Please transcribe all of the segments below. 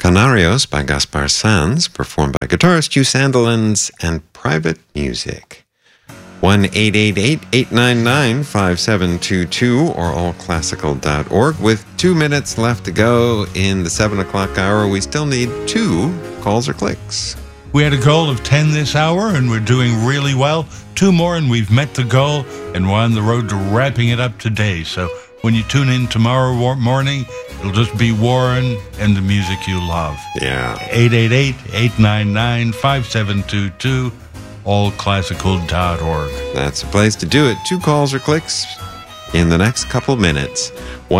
Canarios by Gaspar Sanz, performed by guitarist Hugh Sandilands and Private Music. 1-888-899-5722 or allclassical.org. With 2 minutes left to go in the 7 o'clock hour, we still need 2 calls or clicks. We had a goal of 10 this hour, and we're doing really well. 2 more, and we've met the goal, and we're on the road to wrapping it up today. So when you tune in tomorrow morning, it'll just be Warren and the music you love. Yeah. 888-899-5722, allclassical.org. That's the place to do it. 2 calls or clicks in the next couple minutes.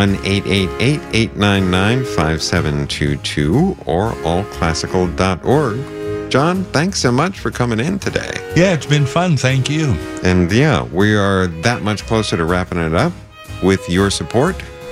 1-888-899-5722 or allclassical.org. John, thanks so much for coming in today. Yeah, it's been fun. Thank you. And yeah, we are that much closer to wrapping it up with your support.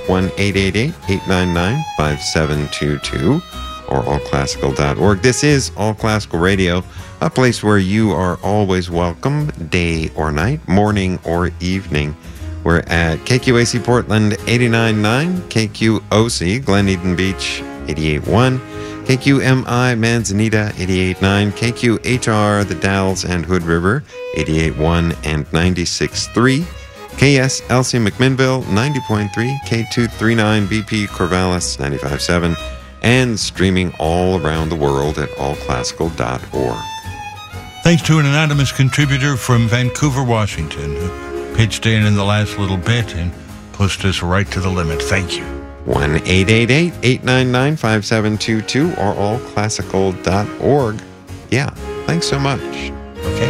1-888-899-5722 or allclassical.org. This is All Classical Radio, a place where you are always welcome, day or night, morning or evening. We're at KQAC Portland 89.9, KQOC Glen Eden Beach 88.1, KQMI Manzanita 88.9, KQHR The Dalles and Hood River 88.1 and 96.3, KSLC McMinnville 90.3, K239 BP Corvallis 95.7, and streaming all around the world at allclassical.org. Thanks to an anonymous contributor from Vancouver, Washington, who pitched in the last little bit and pushed us right to the limit. Thank you. 1-888-899-5722 or allclassical.org. Yeah, thanks so much.